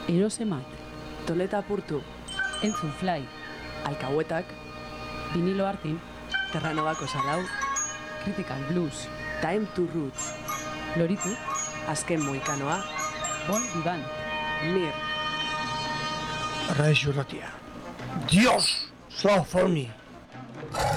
Erosemat, Toleta Purtu, Entzun Fly, Alcahuetak, Vinilo Artin, Terranobako Salau, Critical Blues, Time to Roots, Loritu, Azken Moikanoa, Bon Vivan, Mir, Radio Ratia. Dios, so funny.